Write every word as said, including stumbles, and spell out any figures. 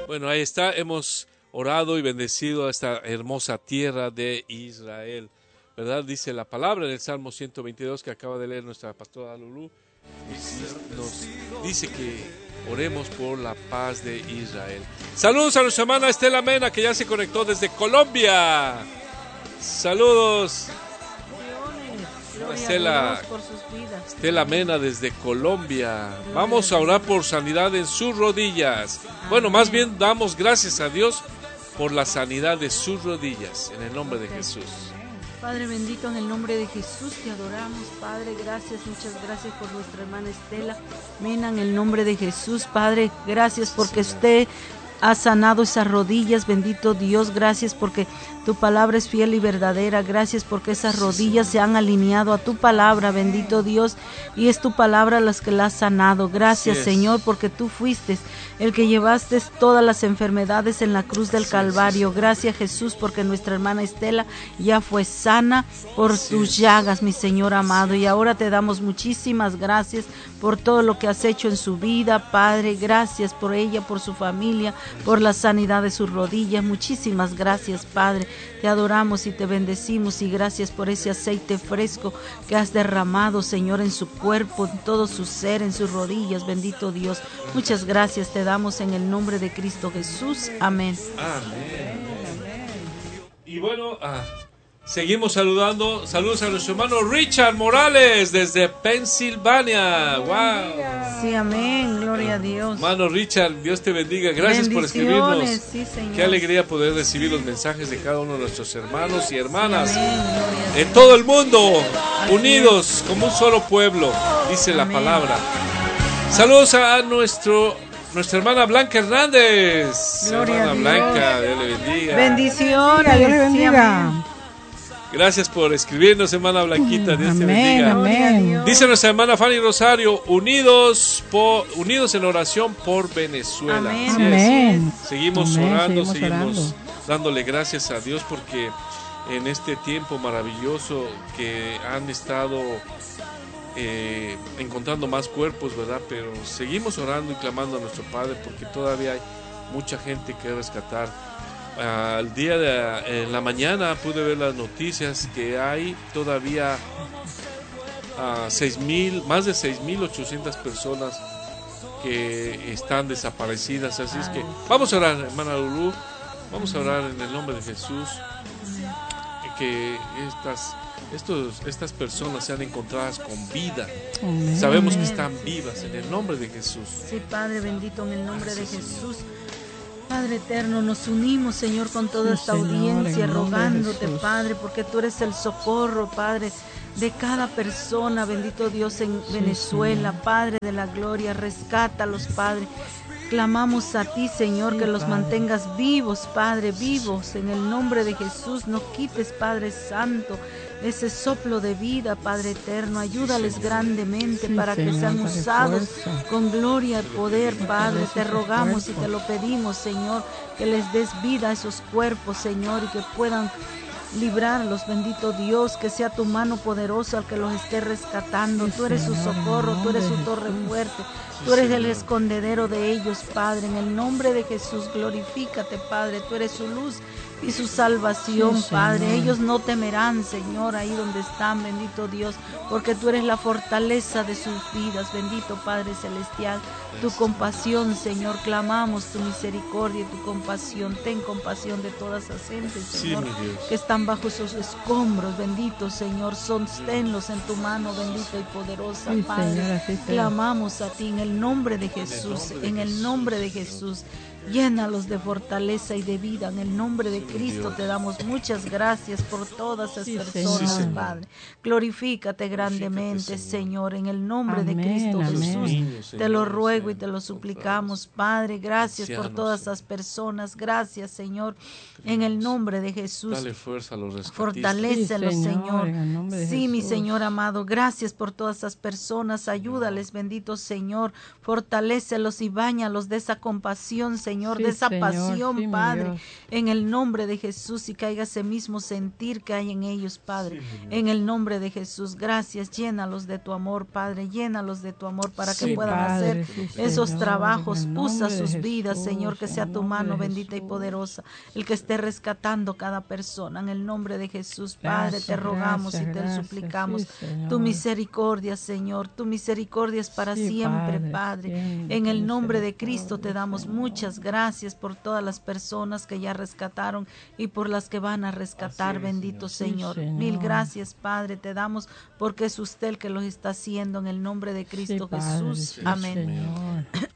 Bueno, ahí está, hemos orado y bendecido a esta hermosa tierra de Israel, ¿verdad? Dice la palabra en el Salmo ciento veintidós que acaba de leer nuestra pastora Lulú, nos dice que oremos por la paz de Israel. Saludos a nuestra hermana Estela Mena, que ya se conectó desde Colombia. Saludos. Estela, Estela Mena desde Colombia. Vamos a orar por sanidad en sus rodillas. Bueno, más bien damos gracias a Dios por la sanidad de sus rodillas, en el nombre de Jesús. Padre bendito, en el nombre de Jesús te adoramos. Padre, gracias, muchas gracias por nuestra hermana Estela Mena, en el nombre de Jesús. Padre, gracias porque usted ha sanado esas rodillas, bendito Dios. Gracias porque tu palabra es fiel y verdadera. Gracias porque esas rodillas se han alineado a tu palabra, bendito Dios, y es tu palabra las que la ha sanado. Gracias, Señor, porque tú fuiste el que llevaste todas las enfermedades en la cruz del Calvario. Gracias, Jesús, porque nuestra hermana Estela ya fue sana por tus llagas, mi Señor amado, y ahora te damos muchísimas gracias por todo lo que has hecho en su vida, Padre. Gracias por ella, por su familia, por la sanidad de sus rodillas. Muchísimas gracias, Padre. Te adoramos y te bendecimos, y gracias por ese aceite fresco que has derramado, Señor, en su cuerpo, en todo su ser, en sus rodillas, bendito Dios. Muchas gracias te damos en el nombre de Cristo Jesús. Amén. Amén. Y bueno, ah, seguimos saludando. Saludos a nuestro hermano Richard Morales desde Pensilvania. Wow. Sí, amén. Gloria a Dios. Hermano Richard, Dios te bendiga. Gracias por escribirnos. Sí, Señor. Qué alegría poder recibir los mensajes de cada uno de nuestros hermanos y hermanas, sí, en todo el mundo, unidos como un solo pueblo, dice la palabra. Saludos a nuestro nuestra hermana Blanca Hernández. Gloria hermana a Dios. Blanca, Dios le bendiga. Bendiciones, Dios le bendiga. Gracias por escribirnos, hermana Blanquita. Dios amén, te bendiga. Amén. Dice nuestra hermana Fanny Rosario, unidos por, unidos en oración por Venezuela. Amén. Así Amén. es. Seguimos Amén, orando, seguimos seguimos orando. dándole gracias a Dios porque en este tiempo maravilloso que han estado eh, encontrando más cuerpos, ¿verdad? Pero seguimos orando y clamando a nuestro Padre porque todavía hay mucha gente que rescatar. Al uh, día de en la mañana pude ver las noticias que hay todavía uh, seis mil, más de seis mil ochocientas personas que están desaparecidas. Así es que vamos a orar, hermana Lulú, vamos a orar en el nombre de Jesús, que estas estos, estas personas sean encontradas con vida. Amén. Sabemos que están vivas en el nombre de Jesús. Sí, Padre bendito, en el nombre de Jesús. Padre eterno, nos unimos, Señor, con toda Sí, esta Señor, audiencia, en el nombre de rogándote, Jesús. Padre, porque tú eres el socorro, Padre, de cada persona, bendito Dios, en Sí, Venezuela, Señor. Padre de la gloria, rescátalos, Padre. Clamamos a ti, Señor, Sí, que los Padre. mantengas vivos, Padre, vivos, en el nombre de Jesús. No quites, Padre Santo, ese soplo de vida, Padre eterno. Ayúdales grandemente Sí, para que Señor, sean dale usados fuerza. con gloria y poder, Padre. Te ese rogamos y cuerpo. te lo pedimos, Señor, que les des vida a esos cuerpos, Señor, y que puedan librarlos, bendito Dios, que sea tu mano poderosa el que los esté rescatando. Sí, Tú eres su Señor, en el socorro, tú eres su nombre de torre Jesús. fuerte, tú eres el Señor. escondedero de ellos, Padre. En el nombre de Jesús, glorifícate, Padre. Tú eres su luz y su salvación, Sí, Padre. Señor. Ellos no temerán, Señor, ahí donde están, bendito Dios, porque tú eres la fortaleza de sus vidas, bendito Padre Celestial. Tu compasión, Señor, clamamos tu misericordia y tu compasión. Ten compasión de todas esas gentes, Sí, Señor, mi Dios. que están bajo esos escombros, bendito Señor. Sosténlos en tu mano, bendita y poderosa, Sí, Padre. Señor, así sea. Clamamos a ti en el nombre de Jesús, en el nombre de Jesús. Llénalos de fortaleza y de vida. En el nombre de Cristo Dios. te damos muchas gracias por todas esas Sí, personas, Señor. Sí, Señor. Padre. Glorifícate grandemente, Señor. Señor, en el nombre de Amén, Cristo amén. Jesús. Niños, Te lo Señor, ruego y sean te lo confortados. suplicamos, Padre. Gracias por Ancianos, todas Señor. esas personas. Gracias, Señor, en el nombre de Jesús. Dale fuerza a los rescatistas. Fortalécelos, Sí, Señor, Señor. en el nombre de Sí, mi Jesús. Señor amado, gracias por todas esas personas. Ayúdales, bendito Señor. Fortalécelos y báñalos de esa compasión, Señor, Sí, de esa Señor, pasión, sí, mi Padre. Dios. En el nombre nombre de Jesús, y caiga ese mismo sentir que hay en ellos, Padre, sí, en el nombre de Jesús. Gracias, llénalos de tu amor, Padre, llénalos de tu amor para sí, que puedan Padre, hacer sí, esos Señor, trabajo, usa sus vidas, Jesús, Señor, que sea tu mano bendita y poderosa, el que esté rescatando cada persona, en el nombre de Jesús, Padre, gracias, te rogamos gracias, y te gracias, suplicamos, sí, tu misericordia, Señor, tu misericordia es para sí, siempre, Padre, Padre. En el nombre de Cristo te damos Señor. Muchas gracias por todas las personas que ya rescataron y por las que van a rescatar, es, bendito Señor. Sí, Señor. Mil gracias, Padre, te damos porque es usted el que los está haciendo, en el nombre de Cristo sí, Jesús, Padre, sí, amén. Señor.